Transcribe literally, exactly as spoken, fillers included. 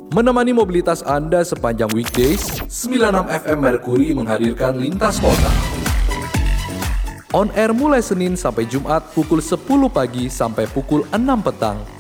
Menemani mobilitas Anda sepanjang weekdays, sembilan puluh enam F M Mercury menghadirkan Lintas Kota. On air mulai Senin sampai Jumat pukul sepuluh pagi sampai pukul enam petang.